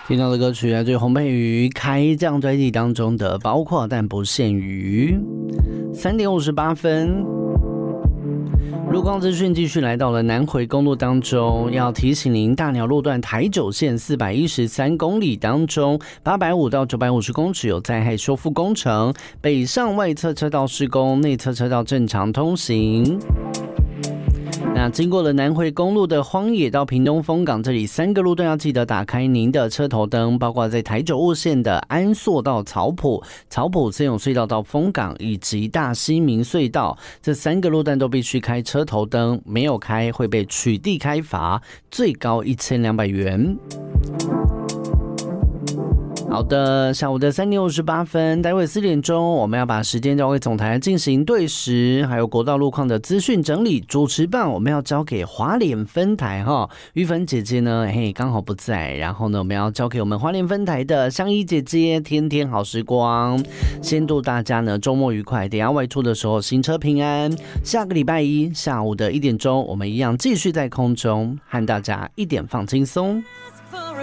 听到的歌曲来自于洪佩瑜《开降》专辑当中的包括但不限于。3点58分，路况资讯继续来到了南回公路当中，要提醒您，大鸟路段台九线413公里当中，850到950公尺有灾害修复工程，北上外侧车道施工，内侧车道正常通行。那经过了南回公路的荒野到屏东丰港，这里3个路段要记得打开您的车头灯，包括在台九雾线的安朔到草埔、草埔森永隧道到丰港，以及大溪民隧道，这3个路段都必须开车头灯，没有开会被取缔开罚，最高1200元。好的，下午的3点58分，待会4点钟，我们要把时间交给总台进行对时，还有国道路况的资讯整理。主持棒我们要交给花莲分台哈，玉芬姐姐呢，刚好不在，然后呢，我们要交给我们花莲分台的香依姐姐，天天好时光。先祝大家呢周末愉快，等一下外出的时候行车平安。下个礼拜一下午的1点钟，我们一样继续在空中和大家一点放轻松。